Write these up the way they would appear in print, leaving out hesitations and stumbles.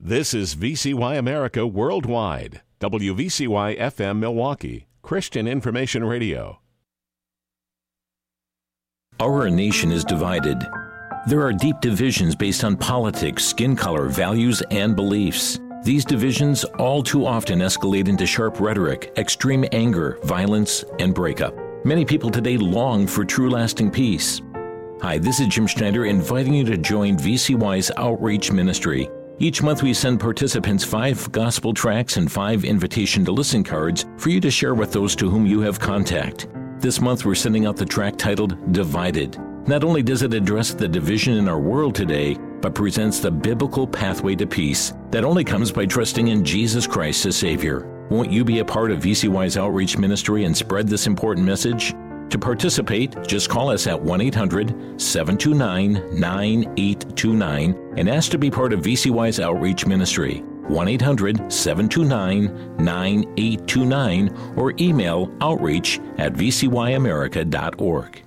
This is VCY America Worldwide, WVCY FM Milwaukee, Christian Information Radio. Our nation is divided. There are deep divisions based on politics, skin color, values, and beliefs. These divisions all too often escalate into sharp rhetoric, extreme anger, violence, and breakup. Many people today long for true lasting peace. Hi, this is Jim Schneider inviting you to join VCY's Outreach Ministry. Each month we send participants 5 gospel tracts and 5 invitation to listen cards for you to share with those to whom you have contact. This month we're sending out the tract titled Divided. Not only does it address the division in our world today, but presents the biblical pathway to peace that only comes by trusting in Jesus Christ as Savior. Won't you be a part of VCY's Outreach Ministry and spread this important message? To participate, just call us at 1-800-729-9829 and ask to be part of VCY's Outreach Ministry. 1-800-729-9829 or email outreach@vcyamerica.org.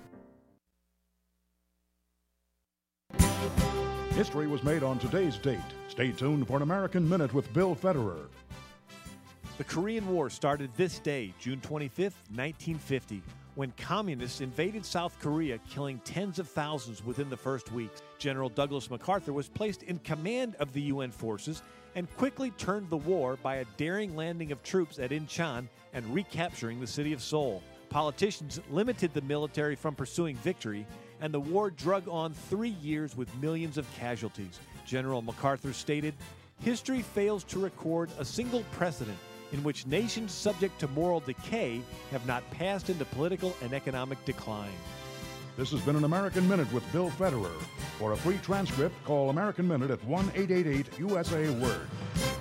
History was made on today's date. Stay tuned for an American Minute with Bill Federer. The Korean War started this day, June 25th, 1950, when communists invaded South Korea, killing tens of thousands within the first weeks. General Douglas MacArthur was placed in command of the UN forces and quickly turned the war by a daring landing of troops at Incheon and recapturing the city of Seoul. Politicians limited the military from pursuing victory, and the war drug on 3 years with millions of casualties. General MacArthur stated, "History fails to record a single precedent in which nations subject to moral decay have not passed into political and economic decline." This has been an American Minute with Bill Federer. For a free transcript, call American Minute at 1-888-USA-WORD.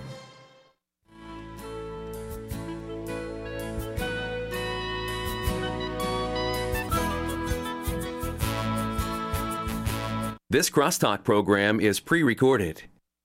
This Crosstalk program is pre-recorded.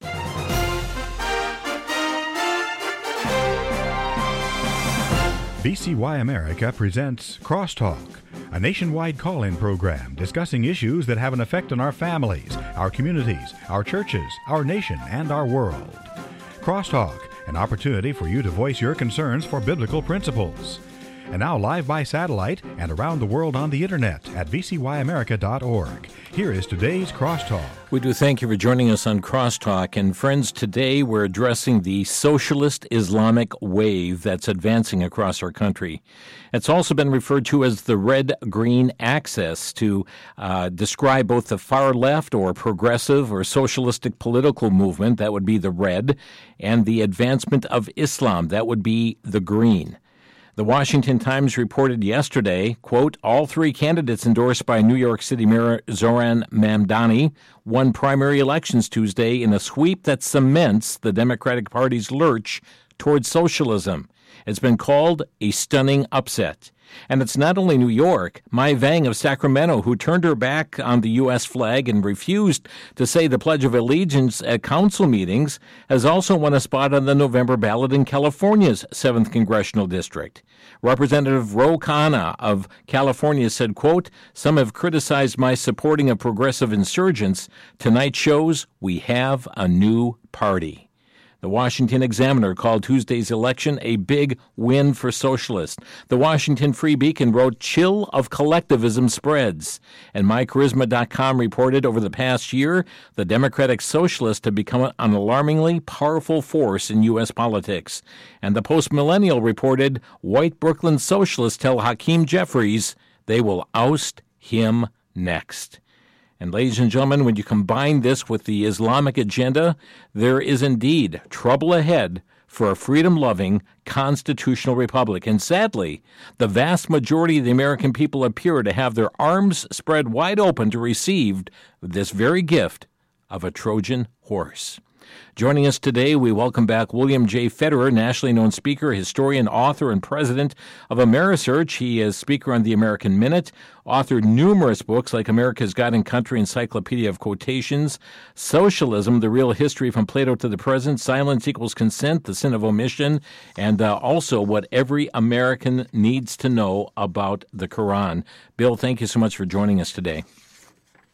VCY America presents Crosstalk, a nationwide call-in program discussing issues that have an effect on our families, our communities, our churches, our nation, and our world. Crosstalk, an opportunity for you to voice your concerns for biblical principles. And now live by satellite and around the world on the internet at vcyamerica.org. Here is today's Crosstalk. We do thank you for joining us on Crosstalk. And friends, today we're addressing the socialist Islamic wave that's advancing across our country. It's also been referred to as the red-green axis to describe both the far left or progressive or socialistic political movement, that would be the red, and the advancement of Islam, that would be the green. The Washington Times reported yesterday, quote, all 3 candidates endorsed by New York City Mayor Zohran Mamdani won primary elections Tuesday in a sweep that cements the Democratic Party's lurch towards socialism. It's been called a stunning upset. And it's not only New York. Mai Vang of Sacramento, who turned her back on the U.S. flag and refused to say the Pledge of Allegiance at council meetings, has also won a spot on the November ballot in California's 7th Congressional District. Representative Ro Khanna of California said, quote, some have criticized my supporting of progressive insurgents. Tonight shows we have a new party. The Washington Examiner called Tuesday's election a big win for socialists. The Washington Free Beacon wrote, chill of collectivism spreads. And MyCharisma.com reported over the past year, the Democratic Socialists have become an alarmingly powerful force in U.S. politics. And the Post-Millennial reported, white Brooklyn socialists tell Hakeem Jeffries they will oust him next. And ladies and gentlemen, when you combine this with the Islamic agenda, there is indeed trouble ahead for a freedom-loving constitutional republic. And sadly, the vast majority of the American people appear to have their arms spread wide open to receive this very gift of a Trojan horse. Joining us today, we welcome back William J. Federer, nationally known speaker, historian, author, and president of Amerisearch. He is speaker on the American Minute, authored numerous books like America's God and Country, Encyclopedia of Quotations, Socialism, The Real History from Plato to the Present, Silence Equals Consent, The Sin of Omission, and also What Every American Needs to Know About the Quran. Bill, thank you so much for joining us today.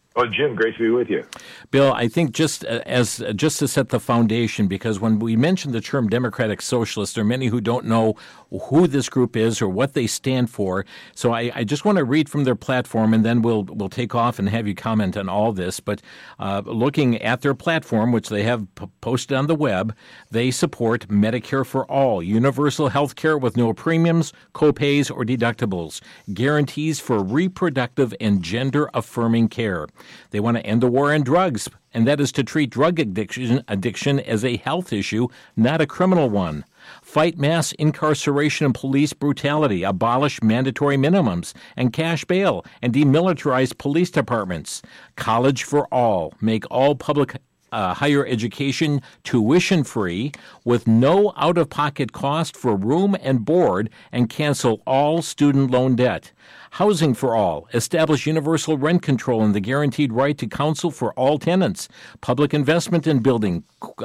Oh, Jim, great to be with you. Bill, I think just to set the foundation, because when we mention the term Democratic Socialist, there are many who don't know who this group is or what they stand for. So I just want to read from their platform, and then we'll take off and have you comment on all this. But looking at their platform, which they have posted on the web, they support Medicare for all, universal health care with no premiums, copays, or deductibles, guarantees for reproductive and gender-affirming care. They want to end the war on drugs, and that is to treat drug addiction as a health issue, not a criminal one. Fight mass incarceration and police brutality, abolish mandatory minimums and cash bail, and demilitarize police departments. College for all, make all public higher education tuition-free with no out-of-pocket cost for room and board, and cancel all student loan debt. Housing for all, establish universal rent control and the guaranteed right to counsel for all tenants. Public investment in building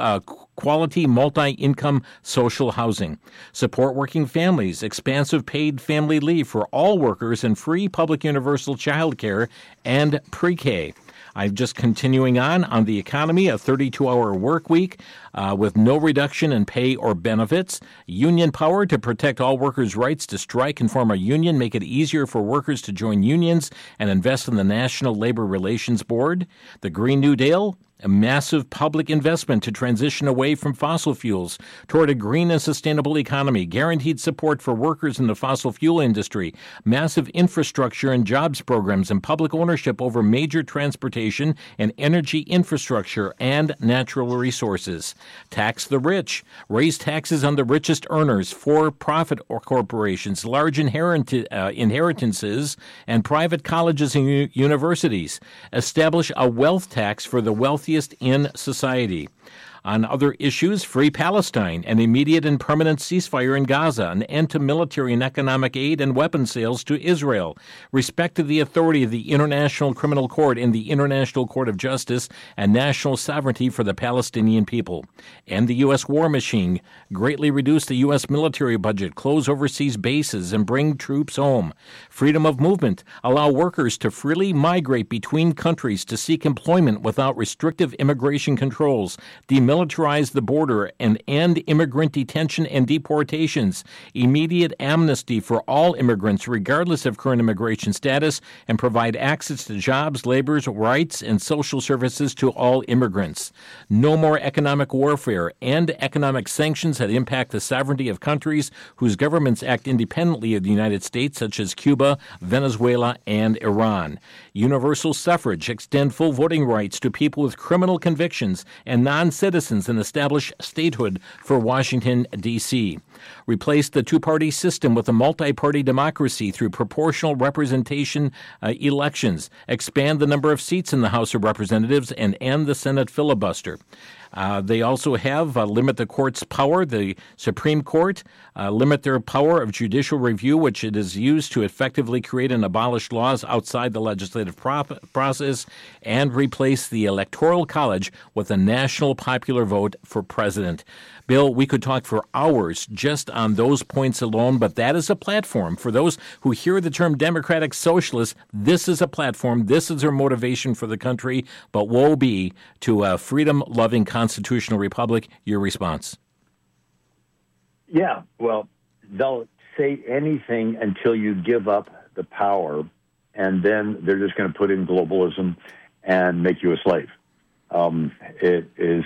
quality multi-income social housing. Support working families, expansive paid family leave for all workers, and free public universal child care and pre-K. I'm just continuing on the economy, a 32-hour work week with no reduction in pay or benefits, union power to protect all workers' rights to strike and form a union, make it easier for workers to join unions, and invest in the National Labor Relations Board, the Green New Deal, a massive public investment to transition away from fossil fuels toward a green and sustainable economy, guaranteed support for workers in the fossil fuel industry, massive infrastructure and jobs programs, and public ownership over major transportation and energy infrastructure and natural resources. Tax the rich, raise taxes on the richest earners, for-profit or corporations, large inheritances, and private colleges and universities. Establish a wealth tax for the wealthiest in society. On other issues, free Palestine, an immediate and permanent ceasefire in Gaza, an end to military and economic aid and weapon sales to Israel, respect to the authority of the International Criminal Court and the International Court of Justice, and national sovereignty for the Palestinian people. End the U.S. war machine, greatly reduce the U.S. military budget, close overseas bases, and bring troops home. Freedom of movement, allow workers to freely migrate between countries to seek employment without restrictive immigration controls. Demilitarize the border and end immigrant detention and deportations. Immediate amnesty for all immigrants, regardless of current immigration status, and provide access to jobs, labor rights, and social services to all immigrants. No more economic warfare. End economic sanctions that impact the sovereignty of countries whose governments act independently of the United States, such as Cuba, Venezuela, and Iran. Universal suffrage. Extend full voting rights to people with criminal convictions and non-citizens, and establish statehood for Washington, D.C. Replace the two-party system with a multi-party democracy through proportional representation elections. Expand the number of seats in the House of Representatives and end the Senate filibuster. They also have limit the court's power, the Supreme Court, limit their power of judicial review, which it is used to effectively create and abolish laws outside the legislative process, and replace the Electoral College with a national popular vote for president. Bill, we could talk for hours just on those points alone, but that is a platform. For those who hear the term Democratic Socialist, this is a platform. This is their motivation for the country. But woe be to a freedom-loving constitutional republic. Your response? Yeah, well, they'll say anything until you give up the power, and then they're just going to put in globalism and make you a slave. It is...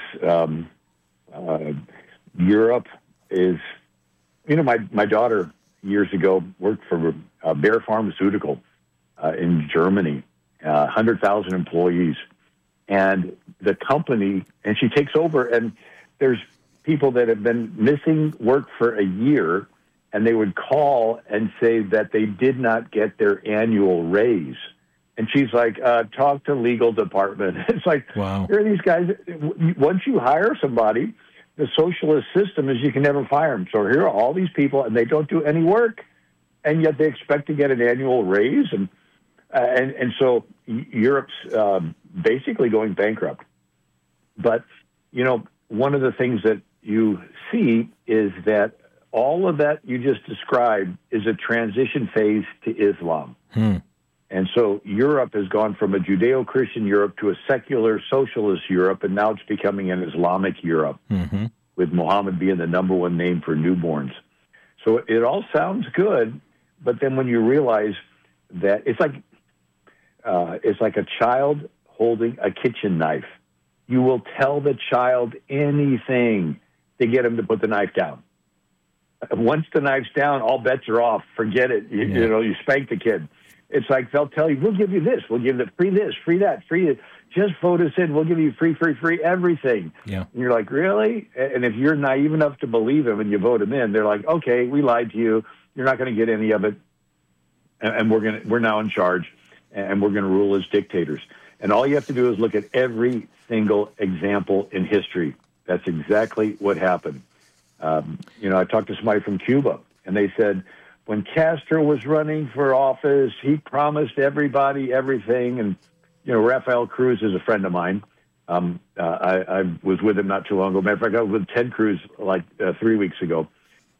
Europe is, my daughter years ago worked for Bayer Pharmaceutical in Germany, 100,000 employees. And the company, and she takes over, and there's people that have been missing work for a year, and they would call and say that they did not get their annual raise. And she's like, talk to legal department. It's like, wow. Here are these guys. Once you hire somebody, the socialist system is you can never fire them. So here are all these people, and they don't do any work, and yet they expect to get an annual raise. And so Europe's basically going bankrupt. But, one of the things that you see is that all of that you just described is a transition phase to Islam. And so Europe has gone from a Judeo-Christian Europe to a secular socialist Europe, and now it's becoming an Islamic Europe, with Muhammad being the number one name for newborns. So it all sounds good, but then when you realize that it's like a child holding a kitchen knife. You will tell the child anything to get him to put the knife down. Once the knife's down, all bets are off. Forget it. You spank the kid. It's like they'll tell you, we'll give you this. We'll give you free this, free that, free this. Just vote us in. We'll give you free everything. Yeah. And you're like, really? And if you're naive enough to believe them and you vote them in, they're like, okay, we lied to you. You're not going to get any of it. And we're now in charge, and we're going to rule as dictators. And all you have to do is look at every single example in history. That's exactly what happened. I talked to somebody from Cuba, and they said, when Castro was running for office, he promised everybody everything. And, Rafael Cruz is a friend of mine. I was with him not too long ago. Matter of fact, I was with Ted Cruz 3 weeks ago.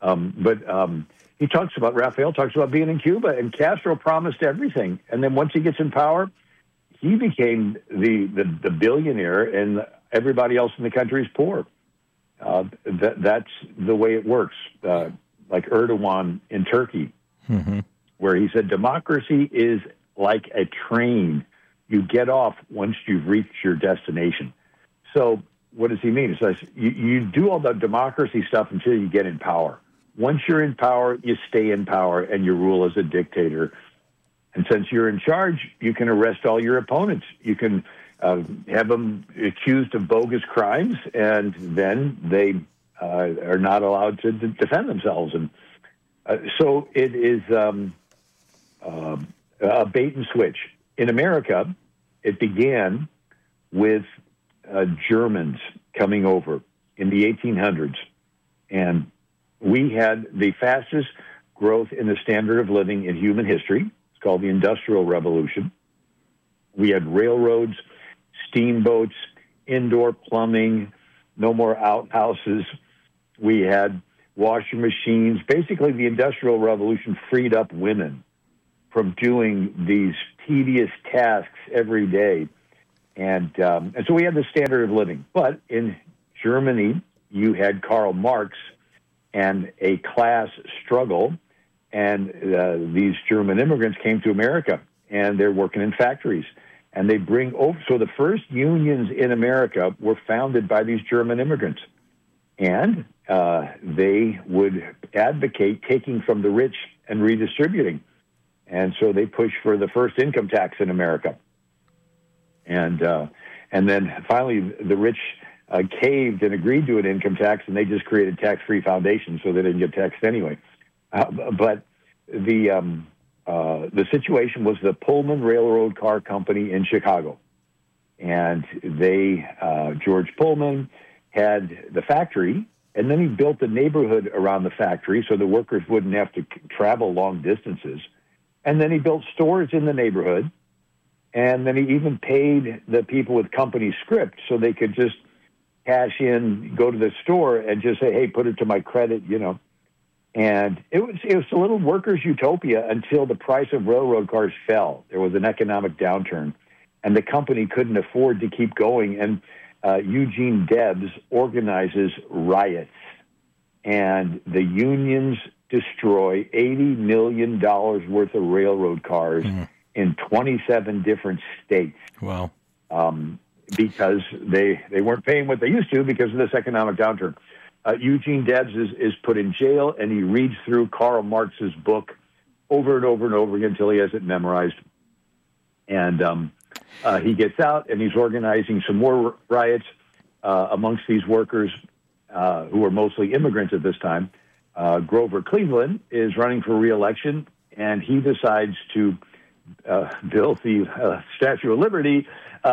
Rafael talks about being in Cuba, and Castro promised everything. And then once he gets in power, he became the billionaire, and everybody else in the country is poor. That's the way it works. Like Erdogan in Turkey, where he said democracy is like a train. You get off once you've reached your destination. So what does he mean? He says you do all the democracy stuff until you get in power. Once you're in power, you stay in power, and you rule as a dictator. And since you're in charge, you can arrest all your opponents. You can have them accused of bogus crimes, and then they are not allowed to defend themselves. And so it is a bait and switch. In America, it began with Germans coming over in the 1800s, and we had the fastest growth in the standard of living in human history. It's called the Industrial Revolution. We had railroads, steamboats, indoor plumbing, no more outhouses. We had washing machines. Basically, the Industrial Revolution freed up women from doing these tedious tasks every day. And so we had the standard of living. But in Germany, you had Karl Marx and a class struggle. And these German immigrants came to America, and they're working in factories. And they bring over, so the first unions in America were founded by these German immigrants. And they would advocate taking from the rich and redistributing. And so they pushed for the first income tax in America. And then finally the rich caved and agreed to an income tax, and they just created tax-free foundations so they didn't get taxed anyway. But the situation was the Pullman Railroad Car Company in Chicago. And George Pullman had the factory, and then he built a neighborhood around the factory so the workers wouldn't have to travel long distances. And then he built stores in the neighborhood, and then he even paid the people with company script so they could just cash in, go to the store, and just say, hey, put it to my credit, And it was a little workers' utopia until the price of railroad cars fell. There was an economic downturn, and the company couldn't afford to keep going. And Eugene Debs organizes riots, and the unions destroy $80 million worth of railroad cars in 27 different states. Wow. Because they weren't paying what they used to because of this economic downturn. Eugene Debs is put in jail, and he reads through Karl Marx's book over and over and over again until he has it memorized. And he gets out, and he's organizing some more riots amongst these workers who are mostly immigrants at this time. Grover Cleveland is running for re-election, and he decides to build the Statue of Liberty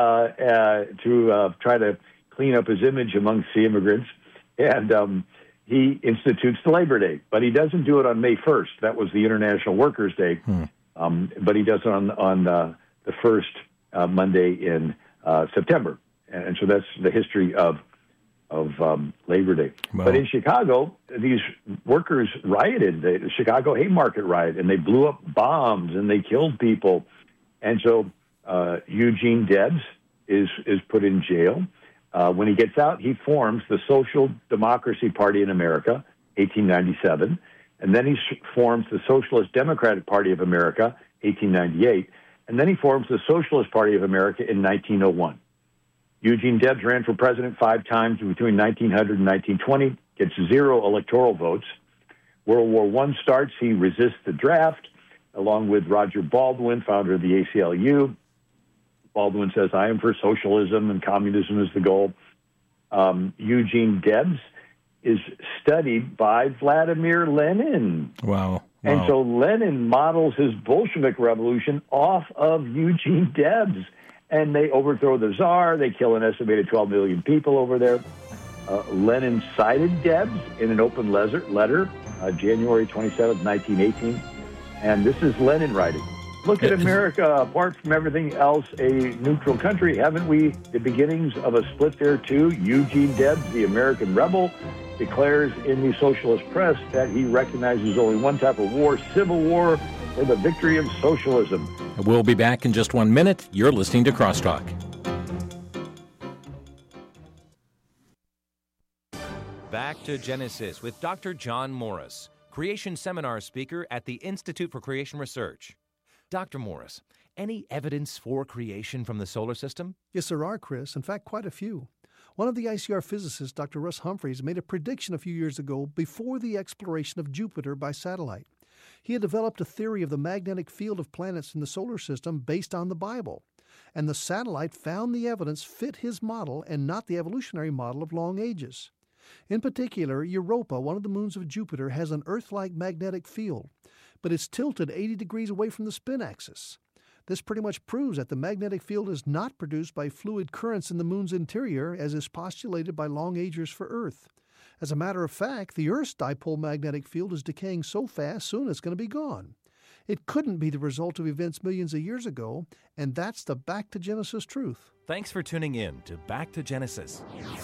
to try to clean up his image amongst the immigrants. And he institutes the Labor Day, but he doesn't do it on May 1st. That was the International Workers' Day. But he does it on the first Monday in September. And so that's the history of Labor Day. Wow. But in Chicago, these workers rioted, the Chicago Haymarket riot, and they blew up bombs and they killed people. And so Eugene Debs is put in jail. When he gets out, he forms the Social Democracy Party in America, 1897. And then he forms the Socialist Democratic Party of America, 1898. And then he forms the Socialist Party of America in 1901. Eugene Debs ran for president 5 times between 1900 and 1920, gets 0 electoral votes. World War I starts. He resists the draft, along with Roger Baldwin, founder of the ACLU. Baldwin says, I am for socialism and communism is the goal. Eugene Debs is studied by Vladimir Lenin. Wow. And so Lenin models his Bolshevik revolution off of Eugene Debs. And they overthrow the Tsar. They kill an estimated 12 million people over there. Lenin cited Debs in an open letter, January 27, 1918. And this is Lenin writing. Look at America, apart from everything else, a neutral country. Haven't we the beginnings of a split there, too? Eugene Debs, the American rebel, declares in the socialist press that he recognizes only one type of war, civil war, for the victory of socialism. We'll be back in just 1 minute. You're listening to Crosstalk. Back to Genesis with Dr. John Morris, Creation Seminar speaker at the Institute for Creation Research. Dr. Morris, any evidence for creation from the solar system? Yes, there are, Chris. In fact, quite a few. One of the ICR physicists, Dr. Russ Humphreys, made a prediction a few years ago before the exploration of Jupiter by satellite. He had developed a theory of the magnetic field of planets in the solar system based on the Bible. And the satellite found the evidence fit his model and not the evolutionary model of long ages. In particular, Europa, one of the moons of Jupiter, has an Earth-like magnetic field, but it's tilted 80 degrees away from the spin axis. This pretty much proves that the magnetic field is not produced by fluid currents in the moon's interior, as is postulated by long-agers for Earth. As a matter of fact, the Earth's dipole magnetic field is decaying so fast, soon it's going to be gone. It couldn't be the result of events millions of years ago, and that's the Back to Genesis truth. Thanks for tuning in to Back to Genesis.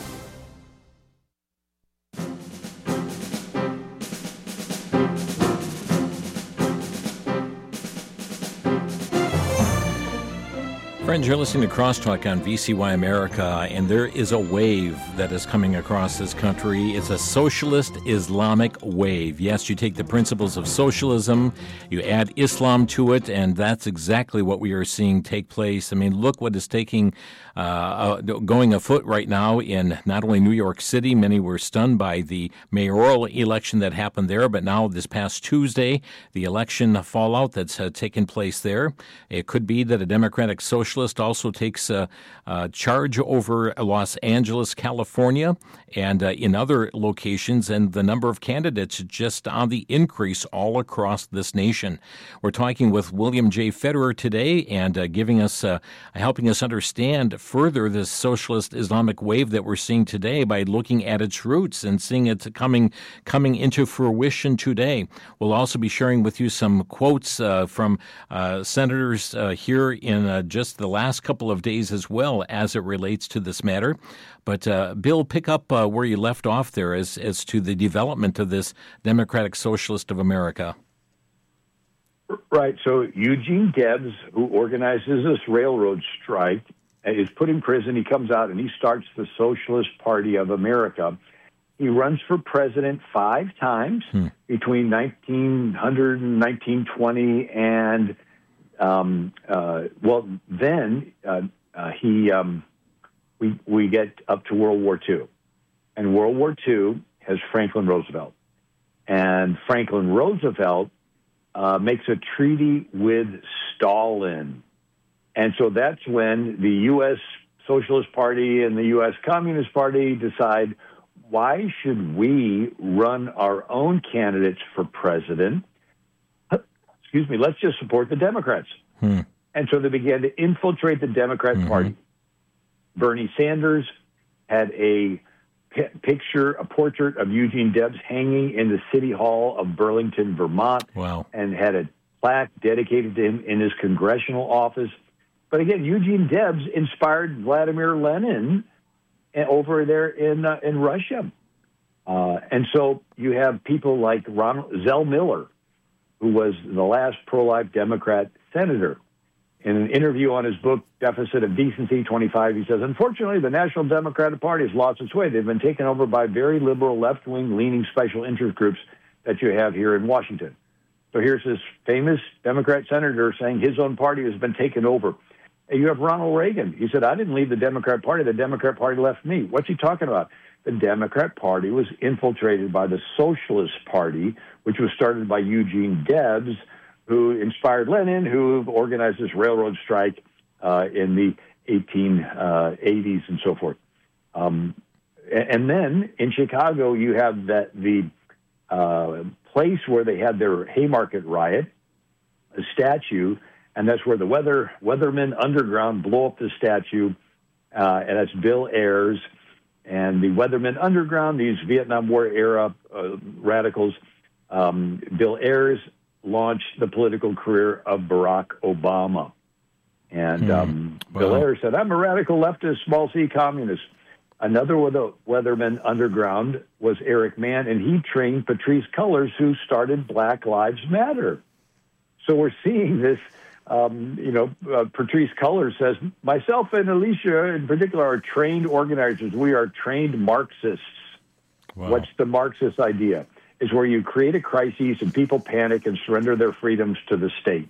Friends, you're listening to Crosstalk on VCY America, and there is a wave that is coming across this country. It's a socialist Islamic wave. Yes, you take the principles of socialism, you add Islam to it, and that's exactly what we are seeing take place. I mean, look what is going afoot right now in not only New York City. Many were stunned by the mayoral election that happened there, but now this past Tuesday, the election fallout that's taken place there. It could be that a Democratic socialist also takes charge over Los Angeles, California, and in other locations, and the number of candidates just on the increase all across this nation. We're talking with William J. Federer today and giving us, helping us understand further this socialist Islamic wave that we're seeing today by looking at its roots and seeing it coming into fruition today. We'll also be sharing with you some quotes from senators here in just the last couple of days as well as it relates to this matter. But Bill, pick up where you left off there as to the development of this Democratic Socialist of America. Right. So Eugene Debs, who organizes this railroad strike, is put in prison. He comes out and he starts the Socialist Party of America. He runs for president 5 times between 1900 and 1920, and we get up to World War II. And World War II has Franklin Roosevelt. And Franklin Roosevelt makes a treaty with Stalin. And so that's when the U.S. Socialist Party and the U.S. Communist Party decide, why should we run our own candidates for president? Let's just support the Democrats. And so they began to infiltrate the Democrat Party. Bernie Sanders had a portrait of Eugene Debs hanging in the City Hall of Burlington, Vermont. Wow. And had a plaque dedicated to him in his congressional office. But again, Eugene Debs inspired Vladimir Lenin over there in Russia. And so you have people like Zell Miller, who was the last pro-life Democrat senator. in an interview on his book, Deficit of Decency 25, he says, unfortunately, the National Democratic Party has lost its way. They've been taken over by very liberal, left-wing leaning special interest groups that you have here in Washington. So here's this famous Democrat senator saying his own party has been taken over. And you have Ronald Reagan. He said, I didn't leave the Democrat Party. The Democrat Party left me. What's he talking about? The Democrat Party was infiltrated by the Socialist Party, which was started by Eugene Debs, who inspired Lenin, who organized this railroad strike in the 1880s and so forth. And then in Chicago, you have the place where they had their Haymarket riot, a statue, and that's where the Weathermen Underground blow up the statue, and that's Bill Ayers. And the Weathermen Underground, these Vietnam War era radicals, Bill Ayers launched the political career of Barack Obama. And Bill Ayers said, I'm a radical leftist, small C communist. Another of the Weathermen Underground was Eric Mann, and he trained Patrisse Cullors, who started Black Lives Matter. So we're seeing this, Patrisse Cullors says, myself and Alicia in particular are trained organizers. We are trained Marxists. Wow. What's the Marxist idea? Is where you create a crisis and people panic and surrender their freedoms to the state.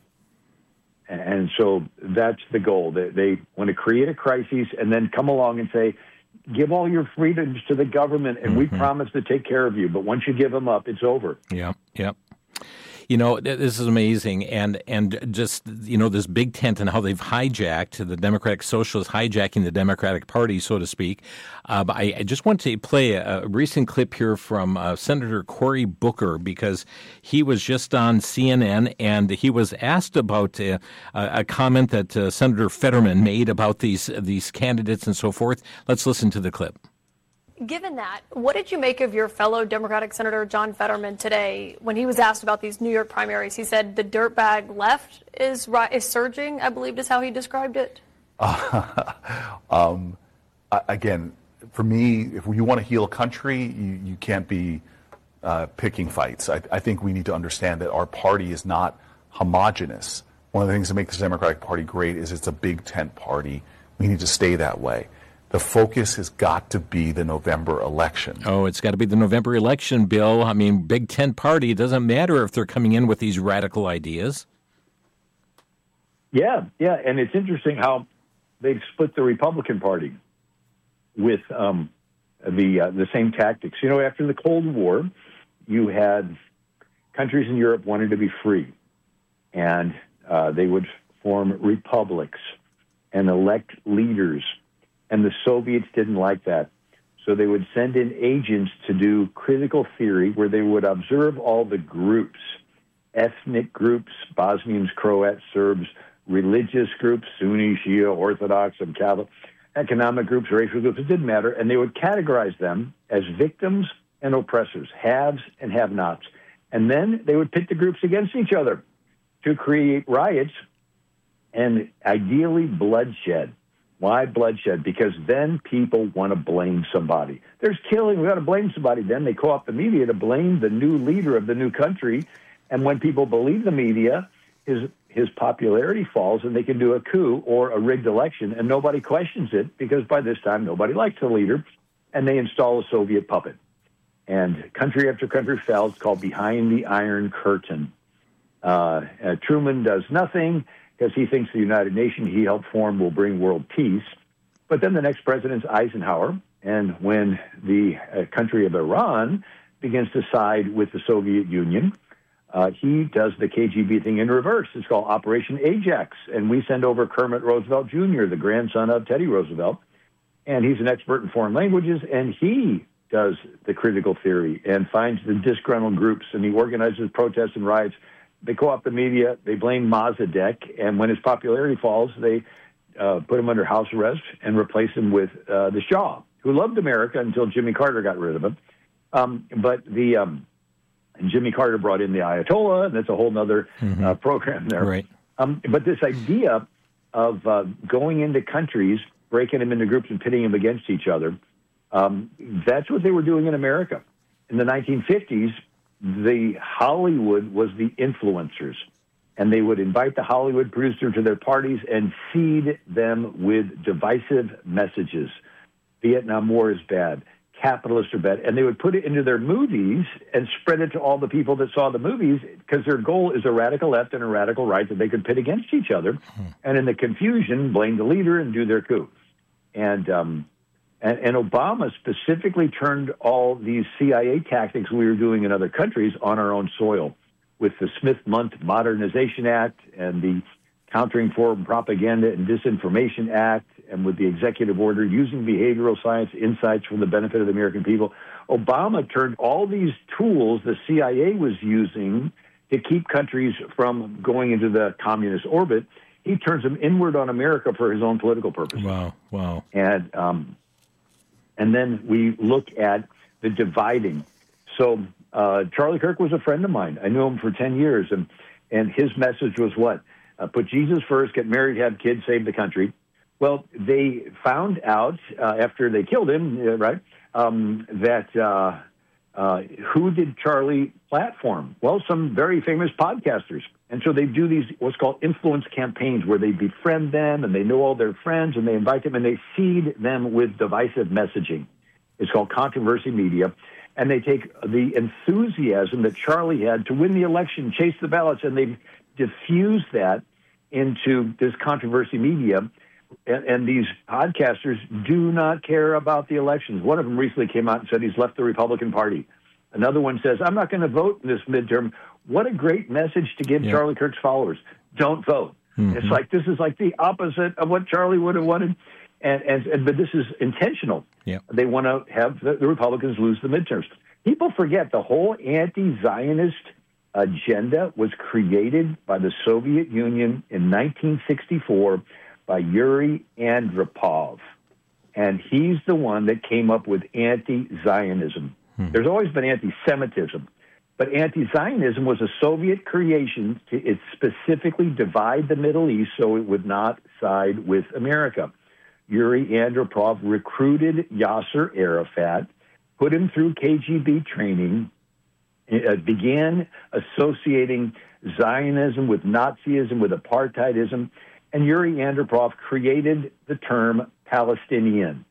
And so that's the goal. They want to create a crisis and then come along and say, give all your freedoms to the government and we promise to take care of you. But once you give them up, it's over. Yeah. You know, this is amazing. And just, this big tent and how they've hijacked the Democratic Socialists, hijacking the Democratic Party, so to speak. But I just want to play a recent clip here from Senator Cory Booker, because he was just on CNN and he was asked about a comment that Senator Fetterman made about these candidates and so forth. Let's listen to the clip. Given that, what did you make of your fellow Democratic Senator John Fetterman today when he was asked about these New York primaries? He said the dirtbag left is surging, I believe is how he described it. Again, for me, if you want to heal a country, you can't be picking fights. I think we need to understand that our party is not homogenous. One of the things that makes the Democratic Party great is it's a big tent party. We need to stay that way. The focus has got to be the November election. Oh, it's got to be the November election, Bill. I mean, big tent party. It doesn't matter if they're coming in with these radical ideas. Yeah. And it's interesting how they've split the Republican Party with the same tactics. After the Cold War, you had countries in Europe wanting to be free, and they would form republics and elect leaders. And the Soviets didn't like that. So they would send in agents to do critical theory where they would observe all the groups, ethnic groups, Bosnians, Croats, Serbs, religious groups, Sunni, Shia, Orthodox, and Catholic, economic groups, racial groups, it didn't matter. And they would categorize them as victims and oppressors, haves and have-nots. And then they would pit the groups against each other to create riots and ideally bloodshed. Why bloodshed? Because then people want to blame somebody. There's killing. We got to blame somebody. Then they co-opt the media to blame the new leader of the new country. And when people believe the media, his popularity falls and they can do a coup or a rigged election and nobody questions it because by this time nobody likes the leader and they install a Soviet puppet. And country after country fell. It's called Behind the Iron Curtain. Truman does nothing because he thinks the United Nations he helped form will bring world peace. But then the next president's Eisenhower, and when the country of Iran begins to side with the Soviet Union, he does the KGB thing in reverse. It's called Operation Ajax, and we send over Kermit Roosevelt Jr., the grandson of Teddy Roosevelt, and he's an expert in foreign languages, and he does the critical theory and finds the disgruntled groups, and he organizes protests and riots. They co-opt the media. They blame Mossadegh, and when his popularity falls, they put him under house arrest and replace him with the Shah, who loved America until Jimmy Carter got rid of him. And Jimmy Carter brought in the Ayatollah, and that's a whole other program there. Right. But this idea of going into countries, breaking them into groups and pitting them against each other, that's what they were doing in America. In the 1950s, the Hollywood was the influencers, and they would invite the Hollywood producer to their parties and seed them with divisive messages. Vietnam War is bad. Capitalists are bad. And they would put it into their movies and spread it to all the people that saw the movies, because their goal is a radical left and a radical right that they could pit against each other. And in the confusion, blame the leader and do their coup. And Obama specifically turned all these CIA tactics we were doing in other countries on our own soil, with the Smith-Mundt Modernization Act and the Countering Foreign Propaganda and Disinformation Act, and with the executive order using behavioral science insights for the benefit of the American people. Obama turned all these tools the CIA was using to keep countries from going into the communist orbit. He turns them inward on America for his own political purposes. Wow. And then we look at the dividing. So Charlie Kirk was a friend of mine. I knew him for 10 years, and his message was what? Put Jesus first, get married, have kids, save the country. Well, they found out after they killed him, that who did Charlie platform? Well, some very famous podcasters. And so they do these what's called influence campaigns, where they befriend them and they know all their friends and they invite them and they seed them with divisive messaging. It's called controversy media. And they take the enthusiasm that Charlie had to win the election, chase the ballots, and they diffuse that into this controversy media. And these podcasters do not care about the elections. One of them recently came out and said he's left the Republican Party. Another one says, I'm not going to vote in this midterm. What a great message to give Charlie Kirk's followers. Don't vote. Mm-hmm. It's like, this is like the opposite of what Charlie would have wanted. But this is intentional. Yeah. They want to have the Republicans lose the midterms. People forget the whole anti-Zionist agenda was created by the Soviet Union in 1964 by Yuri Andropov. And he's the one that came up with anti-Zionism. There's always been anti-Semitism, but anti-Zionism was a Soviet creation to specifically divide the Middle East so it would not side with America. Yuri Andropov recruited Yasser Arafat, put him through KGB training, began associating Zionism with Nazism, with apartheidism, and Yuri Andropov created the term Palestinian.